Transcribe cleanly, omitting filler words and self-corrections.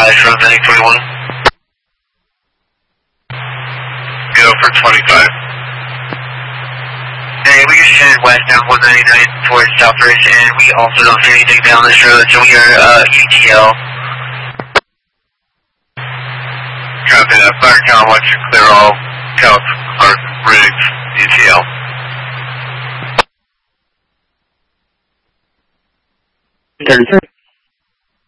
flash from Medic 21. Go for 25. Hey, we just headed west down 199 towards Southbridge, and we also don't see anything down this road, so we are UTL. Copy that. Fire count, watch you clear all counts, Clark, Riggs, UTL. Thirty-three.